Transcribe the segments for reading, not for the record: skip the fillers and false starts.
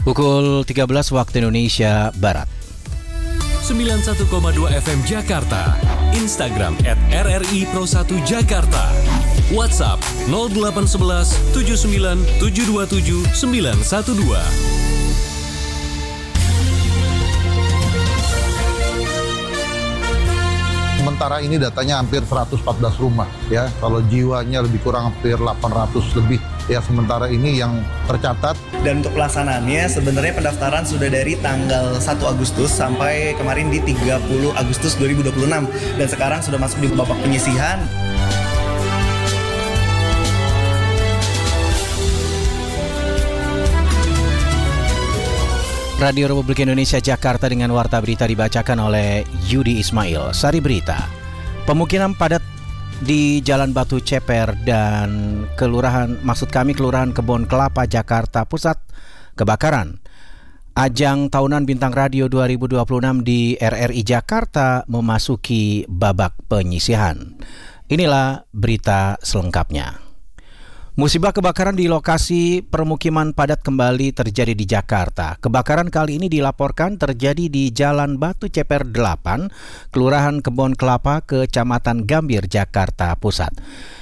Pukul 13 waktu Indonesia Barat. 91,2 FM Jakarta. Instagram @RRI Pro 1 Jakarta. WhatsApp 0811 79 727 912. Sementara ini datanya hampir 114 rumah ya. Kalau jiwanya lebih kurang hampir 800 lebih. Ya, sementara ini yang tercatat. Dan untuk pelaksanaannya sebenarnya pendaftaran sudah dari tanggal 1 Agustus sampai kemarin di 30 Agustus 2026. Dan sekarang sudah masuk di babak penyisihan. Radio Republik Indonesia Jakarta dengan warta berita dibacakan oleh Yudi Ismail. Sari berita. Pemukiman padat di Jalan Batu Ceper dan Kelurahan Kebon Kelapa Jakarta Pusat kebakaran. Ajang tahunan Bintang Radio 2026 di RRI Jakarta memasuki babak penyisihan. Inilah berita selengkapnya. Musibah kebakaran di lokasi permukiman padat kembali terjadi di Jakarta. Kebakaran kali ini dilaporkan terjadi di Jalan Batu Ceper 8, Kelurahan Kebon Kelapa, Kecamatan Gambir, Jakarta Pusat.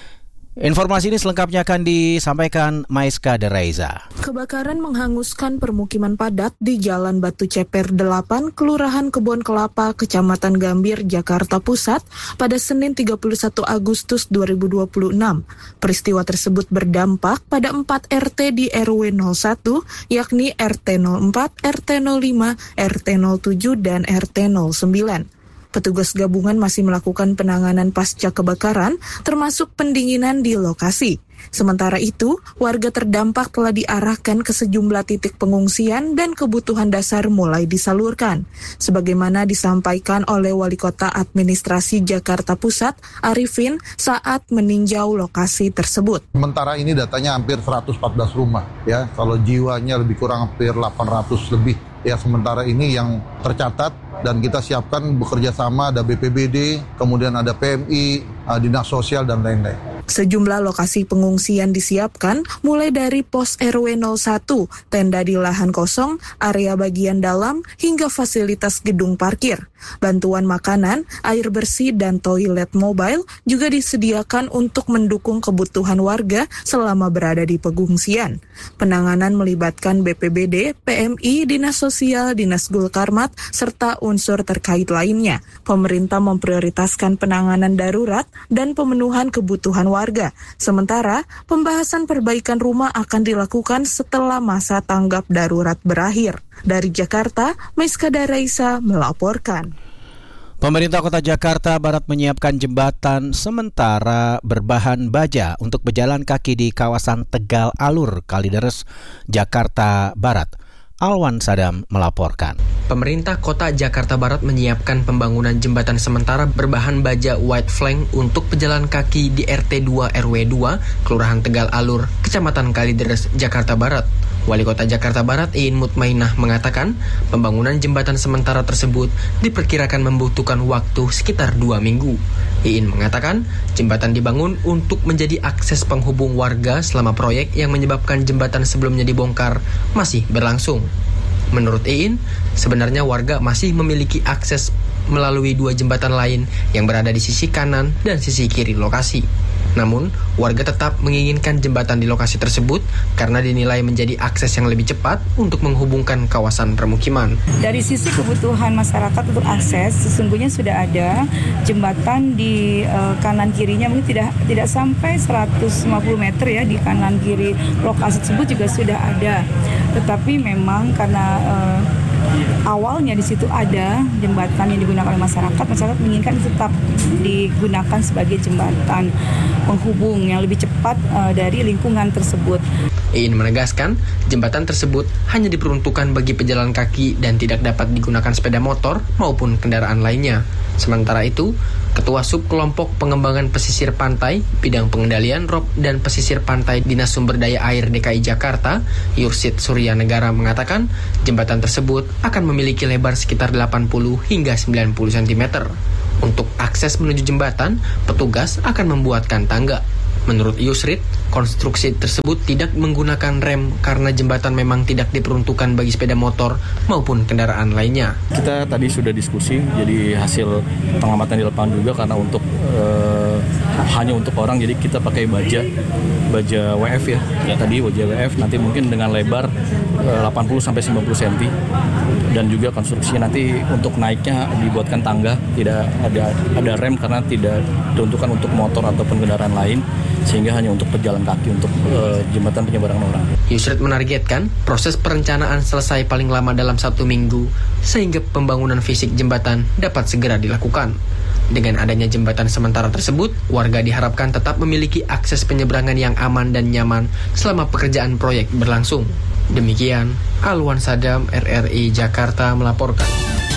Informasi ini selengkapnya akan disampaikan Maiska Deraiza. Kebakaran menghanguskan permukiman padat di Jalan Batu Ceper 8, Kelurahan Kebon Kelapa, Kecamatan Gambir, Jakarta Pusat pada Senin 31 Agustus 2026. Peristiwa tersebut berdampak pada 4 RT di RW 01, yakni RT 04, RT 05, RT 07, dan RT 09. Petugas gabungan masih melakukan penanganan pasca kebakaran, termasuk pendinginan di lokasi. Sementara itu, warga terdampak telah diarahkan ke sejumlah titik pengungsian dan kebutuhan dasar mulai disalurkan. Sebagaimana disampaikan oleh Wali Kota Administrasi Jakarta Pusat, Arifin, saat meninjau lokasi tersebut. Sementara ini datanya hampir 114 rumah ya. Kalau jiwanya lebih kurang hampir 800 lebih. Ya, sementara ini yang tercatat dan kita siapkan bekerja sama, ada BPBD, kemudian ada PMI, Dinas Sosial, dan lain-lain. Sejumlah lokasi pengungsian disiapkan mulai dari pos RW 01, tenda di lahan kosong, area bagian dalam, hingga fasilitas gedung parkir. Bantuan makanan, air bersih, dan toilet mobile juga disediakan untuk mendukung kebutuhan warga selama berada di pengungsian. Penanganan melibatkan BPBD, PMI, Dinas Sosial, Dinas Gulkarmat, serta unsur terkait lainnya. Pemerintah memprioritaskan penanganan darurat dan pemenuhan kebutuhan warga. Sementara, pembahasan perbaikan rumah akan dilakukan setelah masa tanggap darurat berakhir. Dari Jakarta, Maiska Deraiza melaporkan. Pemerintah Kota Jakarta Barat menyiapkan jembatan sementara berbahan baja untuk pejalan kaki di kawasan Tegal Alur, Kalideres, Jakarta Barat. Alwan Sadam melaporkan. Pemerintah Kota Jakarta Barat menyiapkan pembangunan jembatan sementara berbahan baja white flank untuk pejalan kaki di RT 2 RW 2, Kelurahan Tegal Alur, Kecamatan Kalideres, Jakarta Barat. Wali Kota Jakarta Barat Iin Mutmainah mengatakan pembangunan jembatan sementara tersebut diperkirakan membutuhkan waktu sekitar 2 minggu. Iin mengatakan jembatan dibangun untuk menjadi akses penghubung warga selama proyek yang menyebabkan jembatan sebelumnya dibongkar masih berlangsung. Menurut Iin, sebenarnya warga masih memiliki akses melalui 2 jembatan lain yang berada di sisi kanan dan sisi kiri lokasi. Namun, warga tetap menginginkan jembatan di lokasi tersebut karena dinilai menjadi akses yang lebih cepat untuk menghubungkan kawasan permukiman. Dari sisi kebutuhan masyarakat untuk akses, sesungguhnya sudah ada jembatan di kanan kirinya, mungkin tidak sampai 150 meter ya, di kanan kiri lokasi tersebut juga sudah ada. Tetapi memang karena awalnya di situ ada jembatan yang digunakan oleh masyarakat menginginkan tetap digunakan sebagai jembatan penghubung yang lebih cepat dari lingkungan tersebut. Iin menegaskan, jembatan tersebut hanya diperuntukkan bagi pejalan kaki dan tidak dapat digunakan sepeda motor maupun kendaraan lainnya. Sementara itu, Ketua Subkelompok Pengembangan Pesisir Pantai, Bidang Pengendalian Rob dan Pesisir Pantai Dinas Sumber Daya Air DKI Jakarta, Yursid Surya Negara mengatakan, jembatan tersebut akan memiliki lebar sekitar 80 hingga 90 cm. Untuk akses menuju jembatan, petugas akan membuatkan tangga. Menurut Yusrid, Konstruksi tersebut tidak menggunakan rem karena jembatan memang tidak diperuntukkan bagi sepeda motor maupun kendaraan lainnya. Kita tadi sudah diskusi, jadi hasil pengamatan di lapangan juga karena untuk hanya untuk orang, jadi kita pakai baja WF ya. Tadi baja WF nanti mungkin dengan lebar 80-90 cm dan juga konstruksinya nanti untuk naiknya dibuatkan tangga, tidak ada rem karena tidak diuntukkan untuk motor ataupun kendaraan lain, sehingga hanya untuk pejalan kaki untuk jembatan penyeberangan orang. Yusret menargetkan proses perencanaan selesai paling lama dalam 1 minggu sehingga pembangunan fisik jembatan dapat segera dilakukan. Dengan adanya jembatan sementara tersebut, warga diharapkan tetap memiliki akses penyeberangan yang aman dan nyaman selama pekerjaan proyek berlangsung. Demikian, Alwan Sadam, RRI Jakarta melaporkan.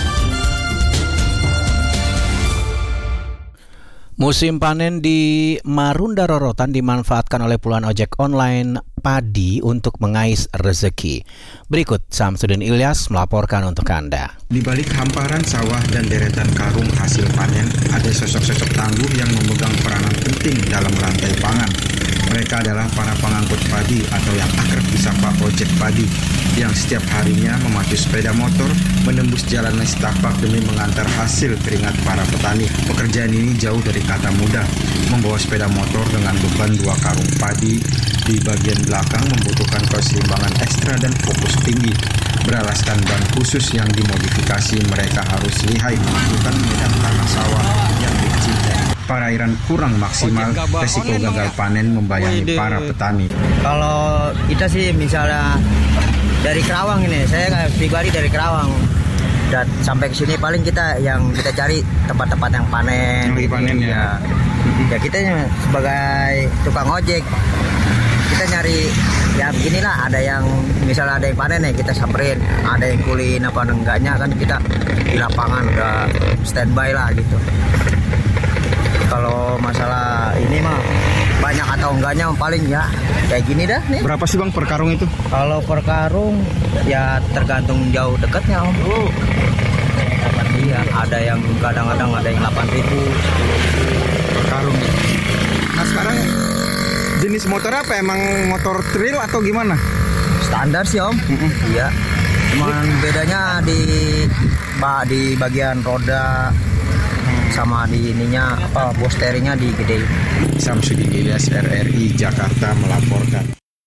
Musim panen di Marunda Rorotan dimanfaatkan oleh puluhan ojek online padi untuk mengais rezeki. Berikut Samsudin Ilyas melaporkan untuk Anda. Di balik hamparan sawah dan deretan karung hasil panen, ada sosok-sosok tangguh yang memegang peranan penting dalam rantai pangan. Mereka adalah para pengangkut padi atau yang akrab disapa ojek padi, yang setiap harinya memacu sepeda motor menembus jalan setapak demi mengantar hasil keringat para petani. Pekerjaan ini jauh dari kata mudah. Membawa sepeda motor dengan beban 2 karung padi di bagian belakang membutuhkan keseimbangan ekstra dan fokus tinggi. Beralaskan ban khusus yang dimodifikasi, mereka harus lihai melakukan medan tanah sawah yang licin dan perairan kurang maksimal. Resiko gagal panen membayangi para petani. Kalau kita sih misalnya dari Kerawang ini, saya pribadi dari Kerawang, dan sampai ke sini paling kita cari tempat-tempat yang panen. Yang panen ya. Ya kita sebagai tukang ojek, kita nyari ya beginilah, ada yang misalnya ada yang panen ya kita samperin, ada yang kulin apa enggaknya kan kita di lapangan udah standby lah gitu. Kalau masalah ini mah banyak atau enggaknya paling ya kayak gini dah nih. Berapa sih Bang per karung itu? Kalau per karung ya tergantung jauh dekatnya Om. Iya, ada yang kadang-kadang ada yang 8.000 per karung. Nah sekarang jenis motor apa? Emang motor trail atau gimana? Standar sih Om. Iya. Cuman bedanya di bagian roda sama di ininya bos steeringnya digede. Samsudin Ilyas, RRI Jakarta melaporkan.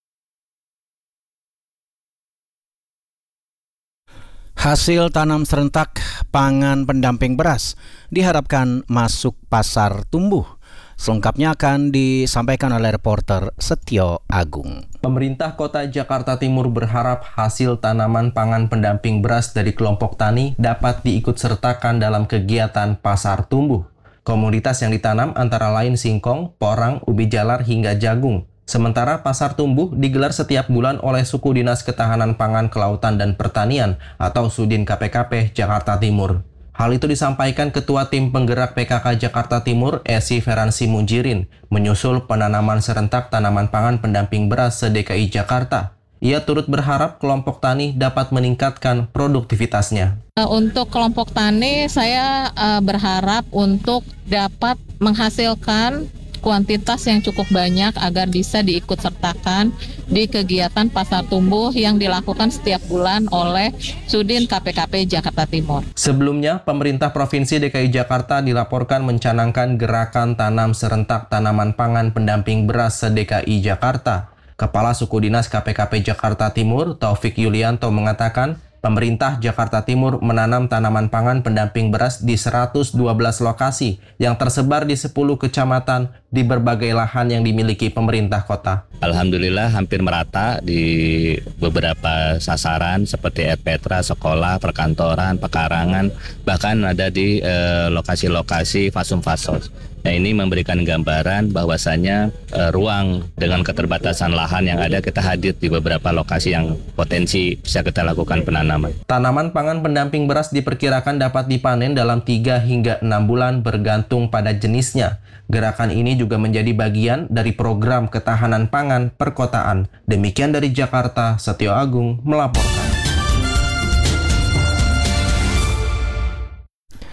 Hasil tanam serentak pangan pendamping beras diharapkan masuk pasar tumbuh. Selengkapnya akan disampaikan oleh reporter Setio Agung. Pemerintah Kota Jakarta Timur berharap hasil tanaman pangan pendamping beras dari kelompok tani dapat diikutsertakan dalam kegiatan pasar tumbuh. Komoditas yang ditanam antara lain singkong, porang, ubi jalar hingga jagung. Sementara pasar tumbuh digelar setiap bulan oleh Suku Dinas Ketahanan Pangan Kelautan dan Pertanian atau Sudin KPKP Jakarta Timur. Hal itu disampaikan Ketua Tim Penggerak PKK Jakarta Timur, Esi Feransi Munjirin, menyusul penanaman serentak tanaman pangan pendamping beras se-DKI Jakarta. Ia turut berharap kelompok tani dapat meningkatkan produktivitasnya. Untuk kelompok tani, saya berharap untuk dapat menghasilkan kuantitas yang cukup banyak agar bisa diikutsertakan di kegiatan pasar tumbuh yang dilakukan setiap bulan oleh Sudin KPKP Jakarta Timur. Sebelumnya, pemerintah Provinsi DKI Jakarta dilaporkan mencanangkan gerakan tanam serentak tanaman pangan pendamping beras se-DKI Jakarta. Kepala Suku Dinas KPKP Jakarta Timur, Taufik Yulianto mengatakan, pemerintah Jakarta Timur menanam tanaman pangan pendamping beras di 112 lokasi yang tersebar di 10 kecamatan di berbagai lahan yang dimiliki pemerintah kota. Alhamdulillah hampir merata di beberapa sasaran seperti Petra, sekolah, perkantoran, pekarangan, bahkan ada di lokasi-lokasi fasum-fasos. Nah, ini memberikan gambaran bahwasannya ruang dengan keterbatasan lahan yang ada, kita hadir di beberapa lokasi yang potensi bisa kita lakukan penanaman. Tanaman pangan pendamping beras diperkirakan dapat dipanen dalam 3 hingga 6 bulan bergantung pada jenisnya. Gerakan ini juga menjadi bagian dari program ketahanan pangan perkotaan. Demikian dari Jakarta, Setio Agung melaporkan.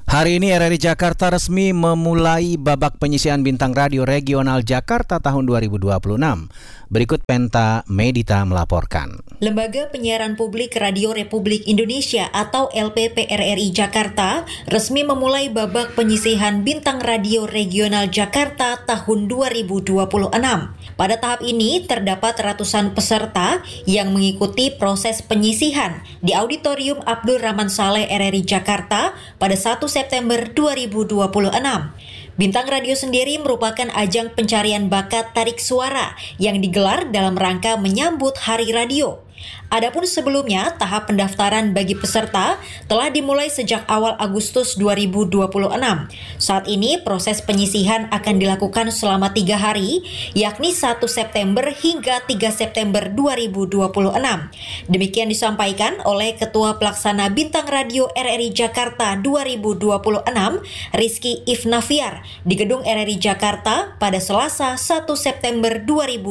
Hari ini RRI Jakarta resmi memulai babak penyisihan bintang radio regional Jakarta tahun 2026. Berikut Penta Medita melaporkan. Lembaga Penyiaran Publik Radio Republik Indonesia atau LPP RRI Jakarta resmi memulai babak penyisihan bintang radio regional Jakarta tahun 2026. Pada tahap ini terdapat ratusan peserta yang mengikuti proses penyisihan di Auditorium Abdul Rahman Saleh RRI Jakarta pada 1 September 2026. Bintang radio sendiri merupakan ajang pencarian bakat tarik suara yang digelar dalam rangka menyambut Hari Radio. Adapun sebelumnya, tahap pendaftaran bagi peserta telah dimulai sejak awal Agustus 2026. Saat ini proses penyisihan akan dilakukan selama 3 hari, yakni 1 September hingga 3 September 2026. Demikian disampaikan oleh Ketua Pelaksana Bintang Radio RRI Jakarta 2026, Rizky Ifnafiar, di Gedung RRI Jakarta pada Selasa 1 September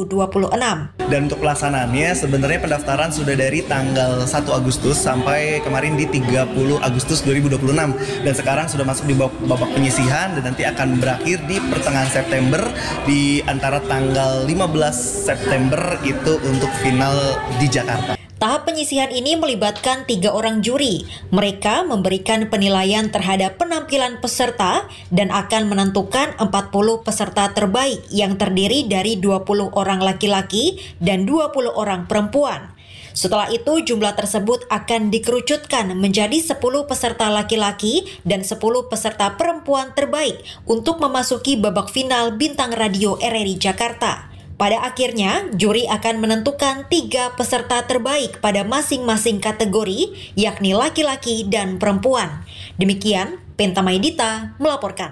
2026. Dan untuk pelaksanaannya sebenarnya pendaftaran sudah dari tanggal 1 Agustus sampai kemarin di 30 Agustus 2026 dan sekarang sudah masuk di babak penyisihan dan nanti akan berakhir di pertengahan September di antara tanggal 15 September itu untuk final di Jakarta. Tahap penyisihan ini melibatkan 3 orang juri. Mereka memberikan penilaian terhadap penampilan peserta dan akan menentukan 40 peserta terbaik yang terdiri dari 20 orang laki-laki dan 20 orang perempuan. Setelah itu jumlah tersebut akan dikerucutkan menjadi 10 peserta laki-laki dan 10 peserta perempuan terbaik untuk memasuki babak final Bintang Radio RRI Jakarta. Pada akhirnya, juri akan menentukan 3 peserta terbaik pada masing-masing kategori, yakni laki-laki dan perempuan. Demikian, Penta Medita melaporkan.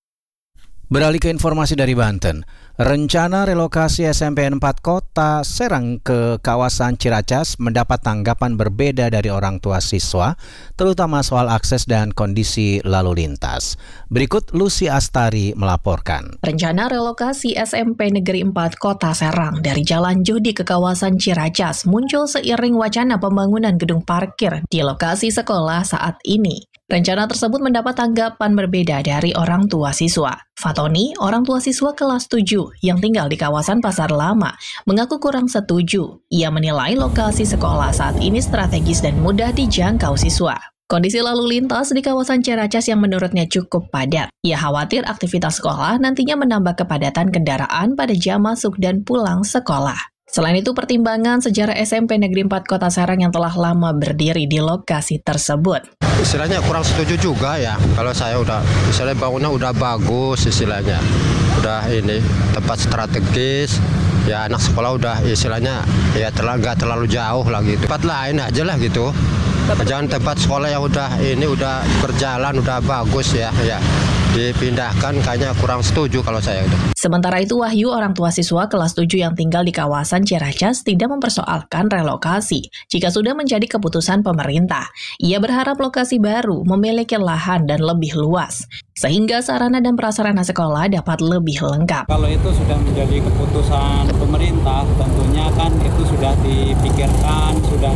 Beralih ke informasi dari Banten, rencana relokasi SMPN 4 Kota Serang ke kawasan Ciracas mendapat tanggapan berbeda dari orang tua siswa, terutama soal akses dan kondisi lalu lintas. Berikut Lucy Astari melaporkan. Rencana relokasi SMP Negeri 4 Kota Serang dari Jalan Jodi ke kawasan Ciracas muncul seiring wacana pembangunan gedung parkir di lokasi sekolah saat ini. Rencana tersebut mendapat tanggapan berbeda dari orang tua siswa. Fatoni, orang tua siswa kelas 7 yang tinggal di kawasan Pasar Lama, mengaku kurang setuju. Ia menilai lokasi sekolah saat ini strategis dan mudah dijangkau siswa. Kondisi lalu lintas di kawasan Ciracas yang menurutnya cukup padat. Ia khawatir aktivitas sekolah nantinya menambah kepadatan kendaraan pada jam masuk dan pulang sekolah. Selain itu, pertimbangan sejarah SMP Negeri 4 Kota Serang yang telah lama berdiri di lokasi tersebut. Istilahnya kurang setuju juga ya. Kalau saya istilahnya bangunnya udah bagus istilahnya. Udah ini, tempat strategis. Ya anak sekolah udah istilahnya ya nggak terlalu jauh lah gitu. Tempat lain aja lah gitu. Jangan tempat sekolah yang udah berjalan, udah bagus ya. Dipindahkan kayaknya kurang setuju kalau saya. Sementara itu Wahyu, orang tua siswa kelas 7 yang tinggal di kawasan Ciracas tidak mempersoalkan relokasi jika sudah menjadi keputusan pemerintah. Ia berharap lokasi baru memiliki lahan dan lebih luas sehingga sarana dan prasarana sekolah dapat lebih lengkap. Kalau itu sudah menjadi keputusan pemerintah, tentunya kan itu sudah dipikirkan, sudah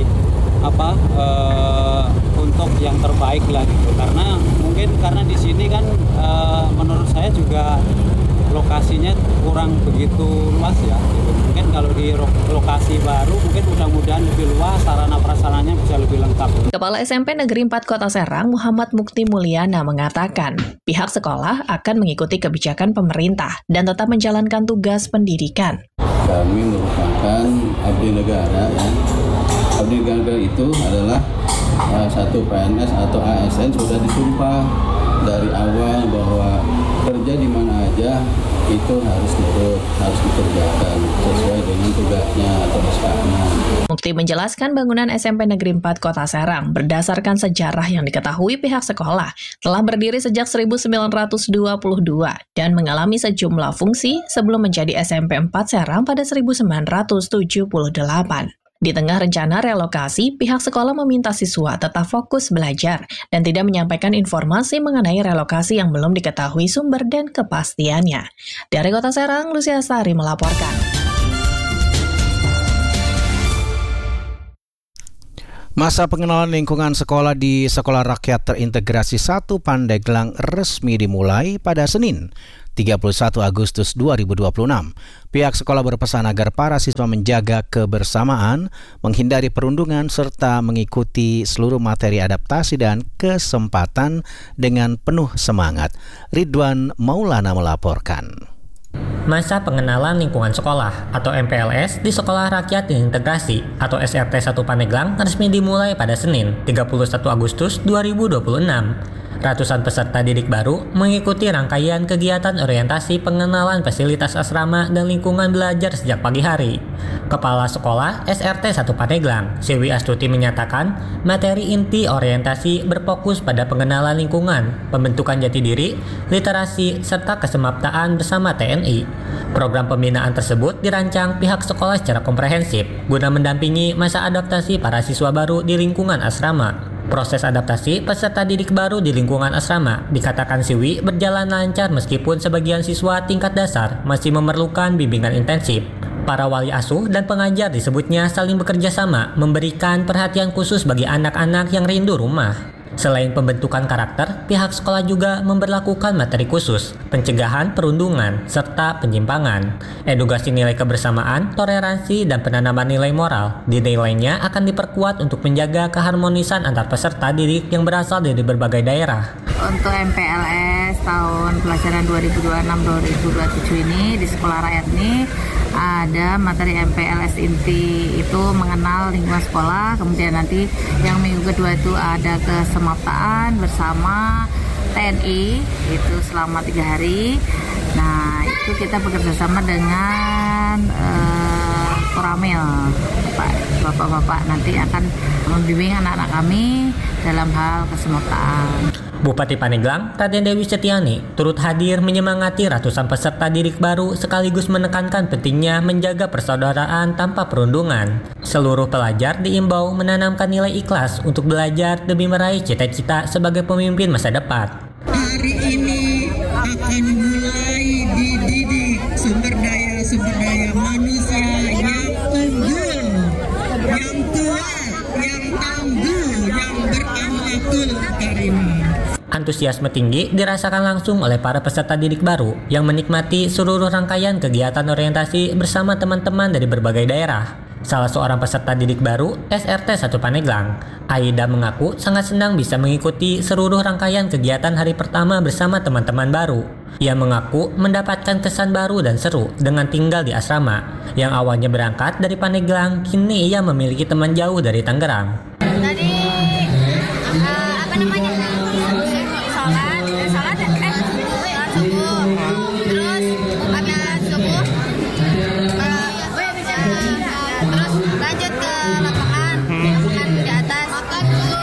untuk yang terbaik lah gitu. Karena di sini kan menurut saya juga lokasinya kurang begitu luas ya gitu. Mungkin kalau di lokasi baru mungkin mudah-mudahan lebih luas, sarana prasarananya bisa lebih lengkap. Kepala SMP Negeri 4 Kota Serang Muhammad Mukti Mulyana mengatakan pihak sekolah akan mengikuti kebijakan pemerintah dan tetap menjalankan tugas pendidikan. Kami merupakan abdi negara ya. Abdi negara itu adalah satu PNS atau ASN sudah disumpah dari awal bahwa kerja di mana aja itu harus dikerjakan sesuai dengan tugasnya atau SK-nya. Mukti menjelaskan bangunan SMP Negeri 4 Kota Serang berdasarkan sejarah yang diketahui pihak sekolah telah berdiri sejak 1922 dan mengalami sejumlah fungsi sebelum menjadi SMP 4 Serang pada 1978. Di tengah rencana relokasi, pihak sekolah meminta siswa tetap fokus belajar dan tidak menyampaikan informasi mengenai relokasi yang belum diketahui sumber dan kepastiannya. Dari Kota Serang, Lucy Astari melaporkan. Masa pengenalan lingkungan sekolah di Sekolah Rakyat Terintegrasi 1 Pandeglang resmi dimulai pada Senin, 31 Agustus 2026. Pihak sekolah berpesan agar para siswa menjaga kebersamaan, menghindari perundungan, serta mengikuti seluruh materi adaptasi dan kesempatan dengan penuh semangat. Ridwan Maulana melaporkan. Masa pengenalan lingkungan sekolah atau MPLS di Sekolah Rakyat Terintegrasi atau SRT 1 Pandeglang resmi dimulai pada Senin, 31 Agustus 2026. Ratusan peserta didik baru mengikuti rangkaian kegiatan orientasi pengenalan fasilitas asrama dan lingkungan belajar sejak pagi hari. Kepala Sekolah SRT 1 Pandeglang, Siwi Astuti menyatakan materi inti orientasi berfokus pada pengenalan lingkungan, pembentukan jati diri, literasi, serta kesemaptaan bersama TNI. Program pembinaan tersebut dirancang pihak sekolah secara komprehensif guna mendampingi masa adaptasi para siswa baru di lingkungan asrama. Proses adaptasi peserta didik baru di lingkungan asrama dikatakan Siwi berjalan lancar meskipun sebagian siswa tingkat dasar masih memerlukan bimbingan intensif. Para wali asuh dan pengajar disebutnya saling bekerja sama memberikan perhatian khusus bagi anak-anak yang rindu rumah. Selain pembentukan karakter, pihak sekolah juga memberlakukan materi khusus, pencegahan perundungan, serta penyimpangan. Edukasi nilai kebersamaan, toleransi, dan penanaman nilai moral. Nilainya akan diperkuat untuk menjaga keharmonisan antar peserta didik yang berasal dari berbagai daerah. Untuk MPLS tahun pelajaran 2026-2027 ini di Sekolah Rakyat ini ada materi MPLS inti itu mengenal lingkungan sekolah, kemudian nanti yang minggu kedua itu ada kesemaptaan bersama TNI itu selama 3 hari. Nah itu kita bekerja sama dengan Koramil, bapak-bapak nanti akan membimbing anak-anak kami dalam hal kesemaptaan. Bupati Pandeglang, Raden Dewi Setiani, turut hadir menyemangati ratusan peserta didik baru sekaligus menekankan pentingnya menjaga persaudaraan tanpa perundungan. Seluruh pelajar diimbau menanamkan nilai ikhlas untuk belajar demi meraih cita-cita sebagai pemimpin masa depan. Hari ini akan mulai dididik sumber daya manusia yang unggul, yang kuat, yang tangguh, yang berakhlakul karimah. Antusiasme tinggi dirasakan langsung oleh para peserta didik baru yang menikmati seluruh rangkaian kegiatan orientasi bersama teman-teman dari berbagai daerah. Salah seorang peserta didik baru, SRT 1 Pandeglang, Aida mengaku sangat senang bisa mengikuti seluruh rangkaian kegiatan hari pertama bersama teman-teman baru. Ia mengaku mendapatkan kesan baru dan seru dengan tinggal di asrama. Yang awalnya berangkat dari Pandeglang, kini ia memiliki teman jauh dari Tangerang. Tadi subuh, terus habis subuh terus lanjut ke lapangan di atas makan dulu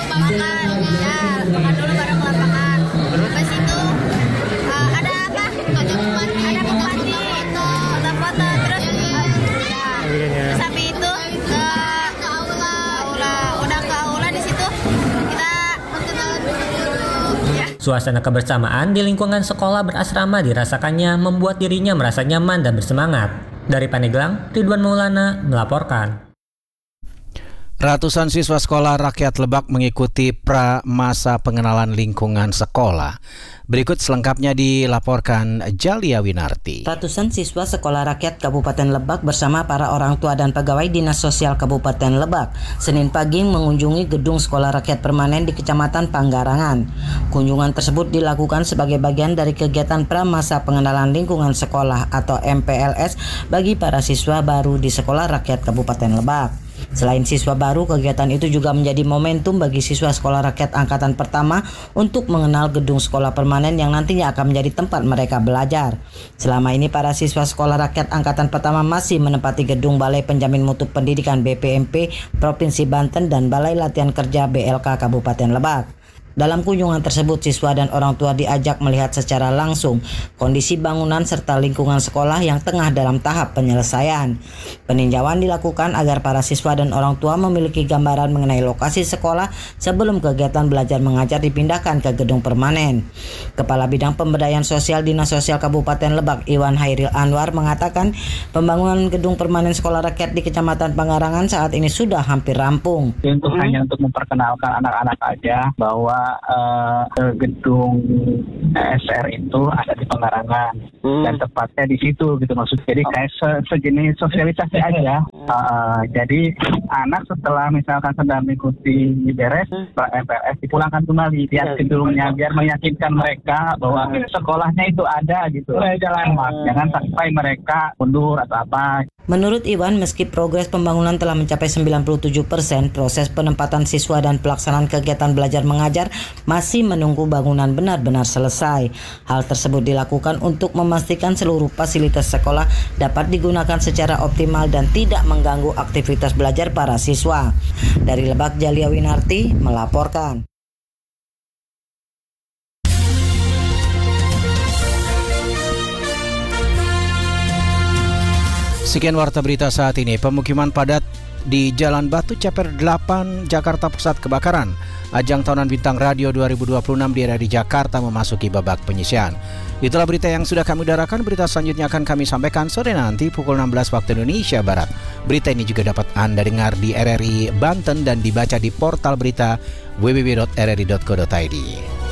baru ke lapangan. Habis itu ada apa? Ada pelatih itu foto terus terus habis itu ke aula. Udah ke aula di situ kita perkenalan dulu ya. Suasana kebersamaan di lingkungan sekolah berasrama dirasakannya membuat dirinya merasa nyaman dan bersemangat. Dari Pandeglang, Ridwan Maulana melaporkan. Ratusan siswa Sekolah Rakyat Lebak mengikuti pra-masa pengenalan lingkungan sekolah. Berikut selengkapnya dilaporkan Jalia Winarti. Ratusan siswa Sekolah Rakyat Kabupaten Lebak bersama para orang tua dan pegawai Dinas Sosial Kabupaten Lebak Senin pagi mengunjungi gedung Sekolah Rakyat Permanen di Kecamatan Panggarangan. Kunjungan tersebut dilakukan sebagai bagian dari kegiatan pra-masa pengenalan lingkungan sekolah atau MPLS bagi para siswa baru di Sekolah Rakyat Kabupaten Lebak. Selain siswa baru, kegiatan itu juga menjadi momentum bagi siswa Sekolah Rakyat Angkatan Pertama untuk mengenal gedung sekolah permanen yang nantinya akan menjadi tempat mereka belajar. Selama ini para siswa Sekolah Rakyat Angkatan Pertama masih menempati gedung Balai Penjamin Mutu Pendidikan BPMP Provinsi Banten dan Balai Latihan Kerja BLK Kabupaten Lebak. Dalam kunjungan tersebut, siswa dan orang tua diajak melihat secara langsung kondisi bangunan serta lingkungan sekolah yang tengah dalam tahap penyelesaian. Peninjauan dilakukan agar para siswa dan orang tua memiliki gambaran mengenai lokasi sekolah sebelum kegiatan belajar mengajar dipindahkan ke gedung permanen. Kepala Bidang Pemberdayaan Sosial Dinas Sosial Kabupaten Lebak, Iwan Hairil Anwar, mengatakan pembangunan gedung permanen sekolah rakyat di Kecamatan Panggarangan saat ini sudah hampir rampung. Hanya untuk memperkenalkan anak-anak aja bahwa gedung SR itu ada di Panggarangan dan tepatnya di situ gitu maksudnya. Jadi kayak sejenis sosialisasi aja. Jadi anak setelah misalkan sedang mengikuti beres MPLS dipulangkan kembali lihat gedungnya biar meyakinkan mereka bahwa sekolahnya itu ada gitu. Jangan sampai mereka mundur atau apa. Menurut Iwan, meski progres pembangunan telah mencapai 97%, proses penempatan siswa dan pelaksanaan kegiatan belajar mengajar masih menunggu bangunan benar-benar selesai. Hal tersebut dilakukan untuk memastikan seluruh fasilitas sekolah dapat digunakan secara optimal dan tidak mengganggu aktivitas belajar para siswa. Dari Lebak, Jalia Winarti melaporkan. Sekian warta berita saat ini. Pemukiman padat di Jalan Batu Ceper 8, Jakarta Pusat kebakaran. Ajang Tahunan Bintang Radio 2026 di RRI Jakarta memasuki babak penyisian. Itulah berita yang sudah kami udarakan. Berita selanjutnya akan kami sampaikan sore nanti pukul 16 waktu Indonesia Barat. Berita ini juga dapat Anda dengar di RRI Banten dan dibaca di portal berita www.rri.co.id.